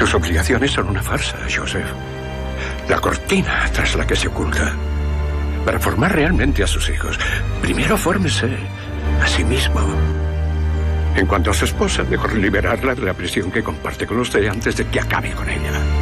Sus obligaciones son una farsa, Joseph. La cortina tras la que se oculta. Para formar realmente a sus hijos, primero fórmese a sí mismo. En cuanto a su esposa, mejor liberarla de la prisión que comparte con usted antes de que acabe con ella.